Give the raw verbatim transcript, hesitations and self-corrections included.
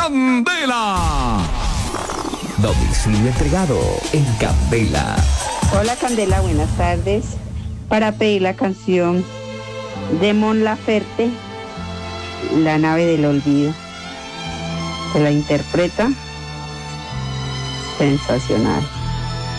Candela. Domicilio entregado en Candela. Hola Candela, buenas tardes. Para pedir la canción de Mon Laferte, La nave del olvido. Que la interpreta sensacional.